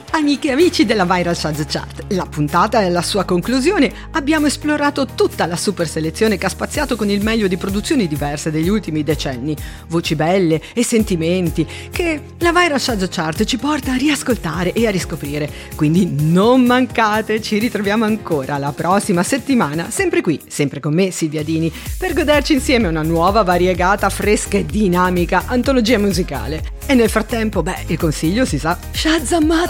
Amiche e amici della Viral Shazza Chart, la puntata è la sua conclusione. Abbiamo esplorato tutta la super selezione che ha spaziato con il meglio di produzioni diverse degli ultimi decenni, voci belle e sentimenti che la Viral Shazza Chart ci porta a riascoltare e a riscoprire. Quindi non mancate, ci ritroviamo ancora la prossima settimana, sempre qui, sempre con me Silvia Dini, per goderci insieme una nuova variegata, fresca e dinamica antologia musicale. E nel frattempo, il consiglio si sa, shazzamate